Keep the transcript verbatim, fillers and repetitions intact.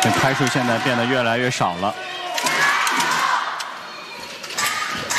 这拍数现在变得越来越少了。